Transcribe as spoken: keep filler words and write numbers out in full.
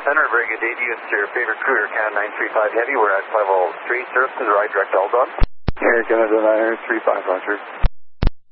Center, very good day to you. It's your favorite recruiter, Canada nine three five Heavy. We're at level three, surf to the right, direct Eldon. Air Canada nine three five, Roger.